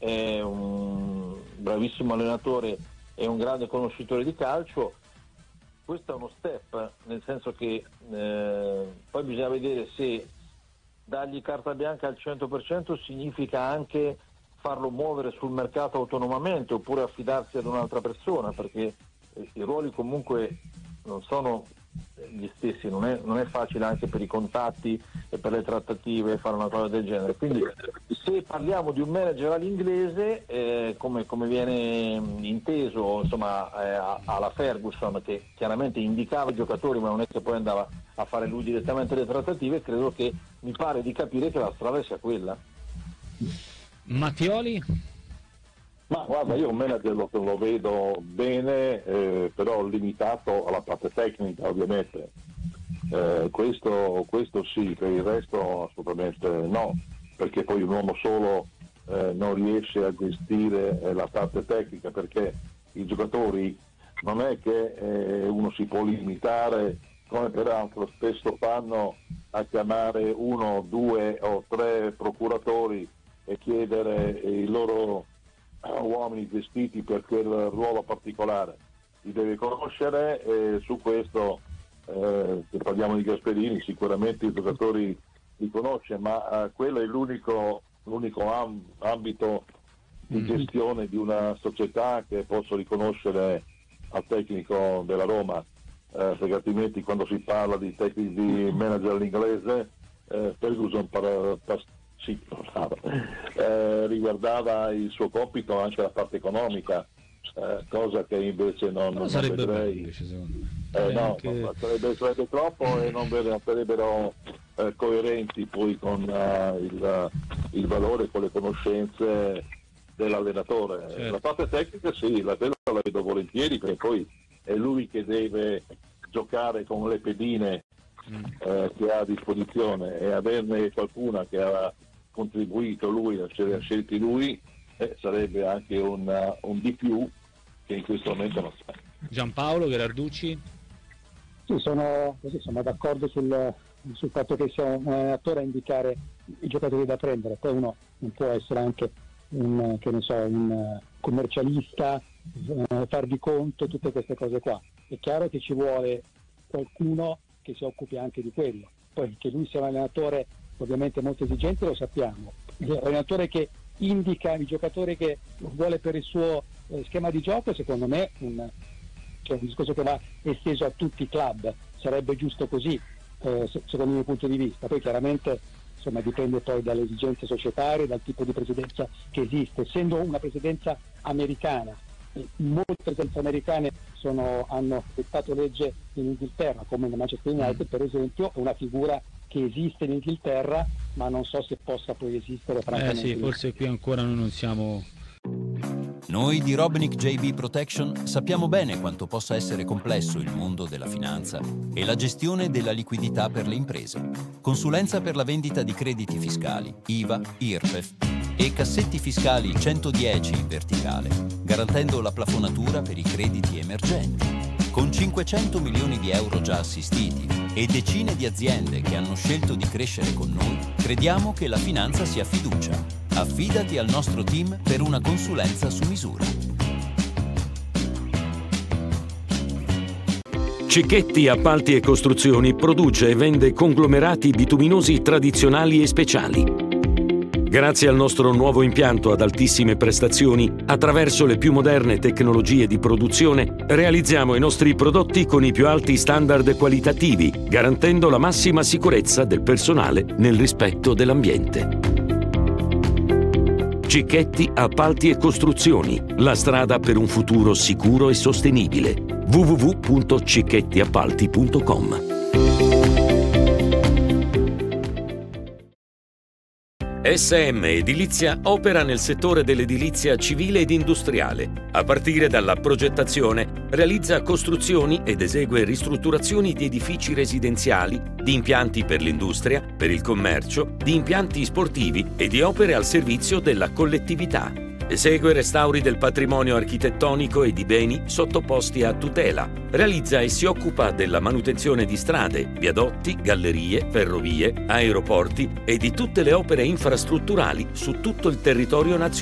è un bravissimo allenatore e un grande conoscitore di calcio. Questo è uno step, nel senso che poi bisogna vedere se dargli carta bianca al 100% significa anche farlo muovere sul mercato autonomamente oppure affidarsi ad un'altra persona, perché i ruoli comunque non sono gli stessi, non è facile anche per i contatti e per le trattative fare una cosa del genere. Quindi se parliamo di un manager all'inglese, come viene inteso, insomma, alla Ferguson, che chiaramente indicava i giocatori ma non è che poi andava a fare lui direttamente le trattative, credo che mi pare di capire che la strada sia quella. Mattioli? Ma guarda, io un manager lo vedo bene, però limitato alla parte tecnica, ovviamente. Questo sì, per il resto assolutamente no, perché poi un uomo solo non riesce a gestire la parte tecnica, perché i giocatori non è che uno si può limitare, come peraltro spesso fanno, a chiamare 1, 2 o 3 procuratori e chiedere i loro uomini vestiti per quel ruolo particolare. Li deve conoscere, e su questo se parliamo di Gasperini sicuramente i giocatori li conosce, ma quello è l'unico ambito di gestione di una società che posso riconoscere al tecnico della Roma, perché altrimenti quando si parla di manager all'inglese, Ferguson riguardava il suo compito anche la parte economica, cosa che invece non sarebbe vedrei. bello, invece, secondo me. No, sarebbe troppo e non sarebbero coerenti poi con il valore, con le conoscenze dell'allenatore. Certo. La parte tecnica sì, la vedo volentieri, perché poi è lui che deve giocare con le pedine che ha a disposizione, e averne qualcuna che ha contribuito lui, ha scelti lui, sarebbe anche un di più che in questo momento non c'è. Giampaolo Gherarducci? Sì, sono d'accordo sul fatto che sia un allenatore a indicare i giocatori da prendere. Poi uno non può essere anche un commercialista, far di conto, tutte queste cose qua. È chiaro che ci vuole qualcuno che si occupi anche di quello. Poi che lui sia un allenatore ovviamente molto esigente lo sappiamo. L'allenatore che indica il giocatore che vuole per il suo schema di gioco, secondo me è un discorso che va esteso a tutti i club, sarebbe giusto così, secondo il mio punto di vista. Poi chiaramente insomma dipende poi dalle esigenze societarie, dal tipo di presidenza che esiste. Essendo una presidenza americana, molte presidenze americane hanno dettato legge in Inghilterra, come nel Manchester United per esempio, è una figura che esiste in Inghilterra, ma non so se possa poi esistere francamente. Sì, forse qui ancora noi non siamo. Noi di Robinic JB Protection sappiamo bene quanto possa essere complesso il mondo della finanza e la gestione della liquidità per le imprese. Consulenza per la vendita di crediti fiscali, IVA, IRPEF e cassetti fiscali 110 in verticale, garantendo la plafonatura per i crediti emergenti. Con 500 milioni di euro già assistiti e decine di aziende che hanno scelto di crescere con noi, crediamo che la finanza sia fiducia. Affidati al nostro team per una consulenza su misura. Cicchetti Appalti e Costruzioni produce e vende conglomerati bituminosi tradizionali e speciali. Grazie al nostro nuovo impianto ad altissime prestazioni, attraverso le più moderne tecnologie di produzione, realizziamo i nostri prodotti con i più alti standard qualitativi, garantendo la massima sicurezza del personale nel rispetto dell'ambiente. Cicchetti Appalti e Costruzioni, la strada per un futuro sicuro e sostenibile. www.cicchettiappalti.com. SM Edilizia opera nel settore dell'edilizia civile ed industriale. A partire dalla progettazione, realizza costruzioni ed esegue ristrutturazioni di edifici residenziali, di impianti per l'industria, per il commercio, di impianti sportivi e di opere al servizio della collettività. Esegue restauri del patrimonio architettonico e di beni sottoposti a tutela. Realizza e si occupa della manutenzione di strade, viadotti, gallerie, ferrovie, aeroporti e di tutte le opere infrastrutturali su tutto il territorio nazionale.